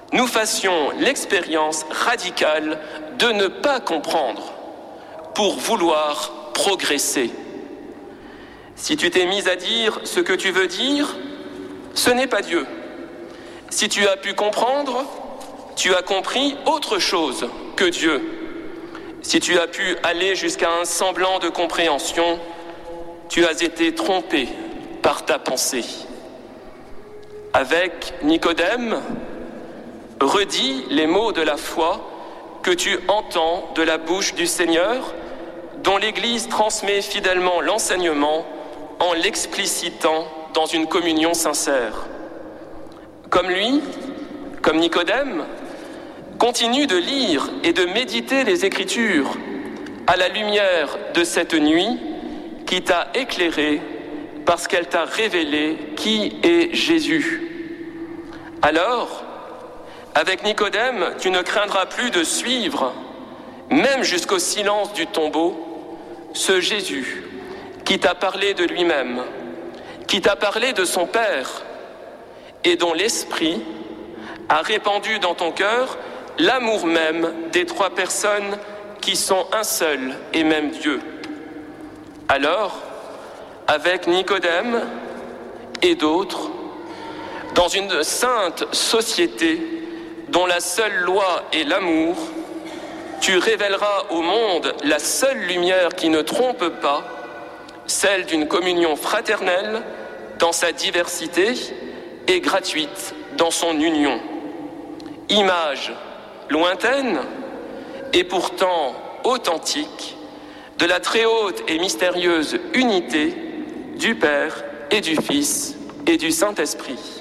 nous fassions l'expérience radicale de ne pas comprendre pour vouloir progresser. Si tu t'es mis à dire ce que tu veux dire, ce n'est pas Dieu. Si tu as pu comprendre, tu as compris autre chose que Dieu. Si tu as pu aller jusqu'à un semblant de compréhension, tu as été trompé par ta pensée. Avec Nicodème, redis les mots de la foi que tu entends de la bouche du Seigneur, dont l'Église transmet fidèlement l'enseignement en l'explicitant dans une communion sincère. Comme lui, comme Nicodème, continue de lire et de méditer les Écritures à la lumière de cette nuit qui t'a éclairé parce qu'elle t'a révélé qui est Jésus. Alors, avec Nicodème, tu ne craindras plus de suivre, même jusqu'au silence du tombeau, ce Jésus qui t'a parlé de lui-même, qui t'a parlé de son Père et dont l'Esprit a répandu dans ton cœur l'amour même des trois personnes qui sont un seul et même Dieu. Alors, avec Nicodème et d'autres, dans une sainte société dont la seule loi est l'amour, tu révéleras au monde la seule lumière qui ne trompe pas, celle d'une communion fraternelle dans sa diversité et gratuite dans son union. Image lointaine et pourtant authentique de la très haute et mystérieuse unité du Père et du Fils et du Saint-Esprit.